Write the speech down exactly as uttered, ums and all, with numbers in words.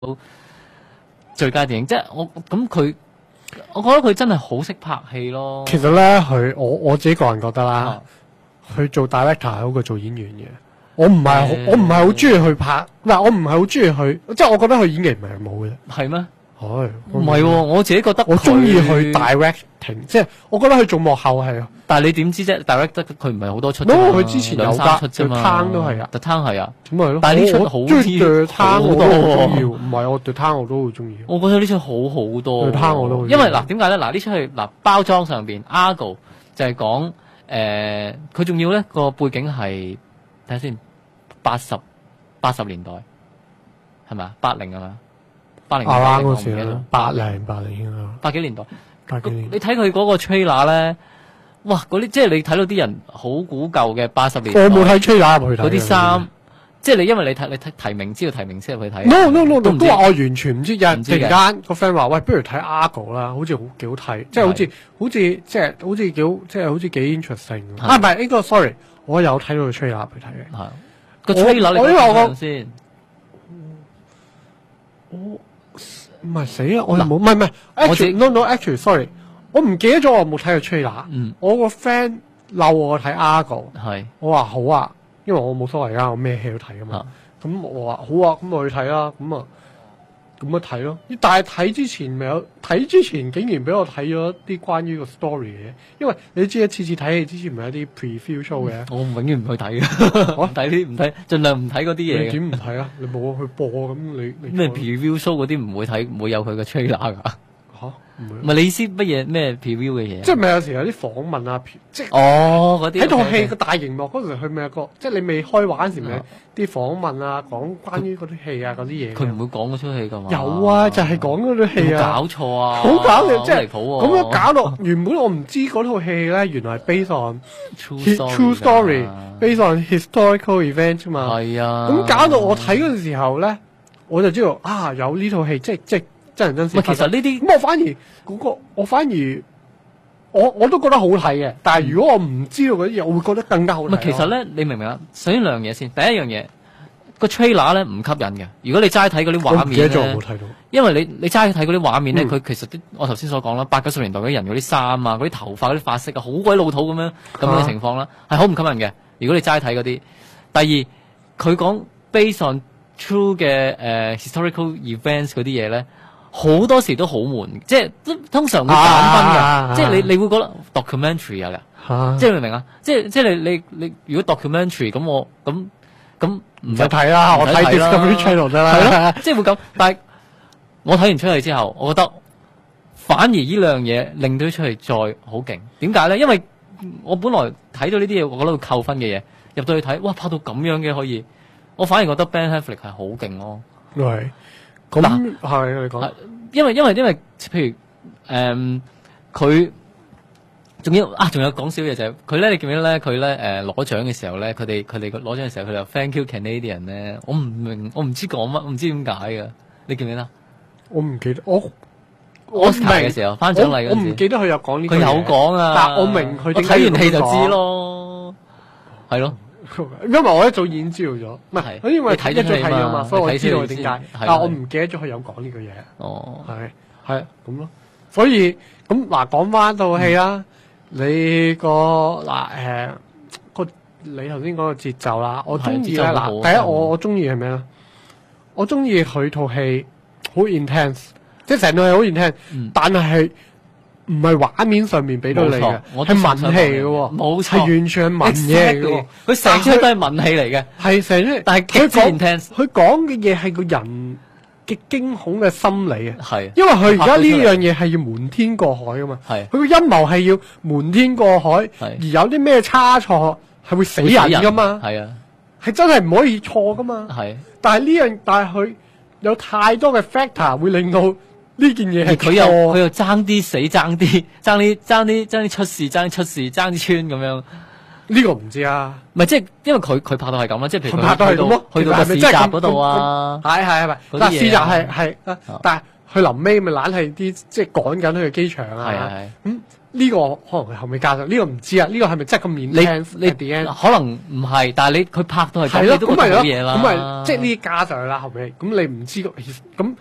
最佳電影，即係我咁佢，我覺得佢真係好識拍戲咯。 其實咧，佢我我自己個人覺得啦，佢、 啊、 做 director 係好過做演員嘅。我唔係好， 嗯、 我唔係好中意去拍，嗱，我唔係好中意佢，即係我覺得佢演技唔係冇嘅。 係咩？ 係唔係喎，我自己覺得我中意去 directing， 即係我覺得佢做幕後係。 但係你點知啫 ？direct 佢唔係好多出啫嘛。 佢之前有兩三出啫嘛。 攤都係啊， 特攤係啊。 咁咪咯。 但係呢出好啲， 攤我都好好中意。唔係我對攤我都好中意。 我覺得呢出好好多。 對攤我都好。 因為嗱，點解咧？嗱，呢出係嗱包裝上邊 Argo 就係講誒，佢仲要咧個背景係睇下先，八十八十年代係咪啊？八零係嘛？八零年代嗰時啦，八零八零啊， 八幾年代， 八幾年。 你睇佢嗰個 trailer 咧，哇！嗰啲即係你睇到啲人好古舊嘅八十年代。我冇睇 trailer 入去睇。 嗰啲衫，即係你因為你睇你睇提名知道提名先入去睇。 No no no， 都都話我完全唔知，有人突然間個 friend 話喂，不如睇 Argo 啦，好似好幾好睇，即係好似好似即係好似幾好，即係好似幾 interesting。啊唔係呢個 sorry，我有睇到個 trailer 去睇嘅。 係個 trailer 你講先。 我唔係死啦！我又冇，唔係唔係，actually no no actually sorry，我唔記得咗我有冇睇過 trailer。嗯，我個 friend 嬲我睇 Argo， 係，我話好啊，因為我冇所謂啊，我咩戲都睇噶嘛。咁我話好啊，咁我去睇啦。咁啊，咁咪睇咯。但係睇之前咪有睇之前，竟然俾我睇咗啲關於個 story 嘅，因為你知一次次睇戲之前咪有啲 preview show 嘅。 我永遠唔去睇嘅，我睇啲唔睇，盡量唔睇嗰啲嘢。 你點唔睇啊？你冇去播咁你咩 preview show 嗰啲唔會睇，唔會有佢嘅 trailer 噶。 吓， 唔係你意思乜嘢咩 preview 嘅嘢？ 即係咪有時有啲訪問啊？即係哦嗰啲喺套戲個大熒幕嗰時，佢咪有個即係你未開畫嗰時咪啲訪問啊，講關於嗰啲戲啊嗰啲嘢。佢唔會講嗰出戲噶嘛？ 有啊，就係講嗰啲戲啊。 搞錯啊！ 好搞笑，即係離譜喎。 咁樣搞到原本我唔知嗰套戲咧，原來係 based on true story，based on historical event 嘛。 係啊。 咁搞到我睇嗰陣時候咧，我就知道啊，有呢套戲，即係即係真人真事。 其實呢啲咁我反而嗰個，我反而我我都覺得好睇嘅。但係如果我唔知道嗰啲嘢，我會覺得更加好睇。 其實咧，你明唔明啊？首先兩樣嘢先，第一樣嘢個 trailer 咧唔吸引嘅。如果你齋睇嗰啲畫面咧， 我冇睇到。因為你你齋睇嗰啲畫面咧，佢、嗯、其實啲我頭先所講啦，八九十年代嗰啲人嗰啲衫啊，嗰啲頭髮嗰啲髮色啊，好鬼老土咁樣咁樣嘅情況啦，係好唔吸引嘅。如果你齋睇嗰啲，第二佢講 based on true 嘅誒、uh, historical events 嗰啲嘢咧。好多時都好悶，即係都通常會減分嘅、啊，即係你你會覺得 documentary 啊，啊即係明唔明啊？即係即係你你你如果 documentary 咁我咁咁唔使睇啦，我睇 Discovery Channel 得啦，係咯，即係會咁。但係我睇完出嚟之後，我覺得反而呢兩樣嘢令到出嚟再好勁。點解咧？因為我本來睇到呢啲嘢，我覺得會扣分嘅嘢，入到去睇，哇，拍到咁樣嘅可以，我反而覺得 Ben Affleck 係好勁咯。係。咁係你講，因為因為因為譬如誒佢仲要啊，仲有講少嘢就係佢咧，你記唔記得咧？佢咧誒攞獎嘅時候咧，佢哋佢哋攞獎嘅時候，佢就 Thank you Canadian 咧，我唔明，我唔知講乜，我唔知點解嘅，你記唔記得？我唔記得，我我明嘅時候頒獎禮嗰時，我唔記得佢有講呢句嘢，佢有講啊，但我明佢點解睇完戲就知咯，係咯。因為我一早已經知道咗，唔係，因為睇一早睇咗嘛，所以我知道佢點解。但係我唔記得咗佢有講呢句嘢。哦，係係咁咯。所以咁嗱，講翻套戲啦，你個嗱誒個你頭先講個節奏啦，我中意咧嗱，第一我我中意係咩咧？我中意佢套戲好 intense， 即係成套戲好 intense，但係。唔係畫面上面俾到你嘅，係文戲嘅喎，冇錯，係完全係文嘢嘅。佢成出都係文戲嚟嘅，係成出。但係佢講佢講嘅嘢係個人嘅驚恐嘅心理啊，係。因為佢而家呢樣嘢係要瞞天過海噶嘛，係。佢個陰謀係要瞞天過海，而有啲咩差錯係會死人噶嘛，係啊，係真係唔可以錯噶嘛，係。但係呢樣，但係佢有太多嘅 factor 會令到。呢件嘢係佢又佢又爭啲死爭啲爭啲爭啲爭啲出事爭啲出事爭啲穿咁樣，呢個唔知啊，唔係即係因為佢佢拍到係咁啦，即係譬如佢拍到係咁咯，去到個市集嗰度啊，係係係咪？但係市集係係，但係佢臨尾咪懶係啲即係趕緊去機場啊，係係咁呢個可能佢後尾加咗，呢個唔知啊，呢個係咪真係咁面聽？ 你你可能唔係，但係你佢拍到係咁， 係咯， 你都覺得好嘢啦。 咁咪即係呢啲加上去啦，後尾咁你唔知咁。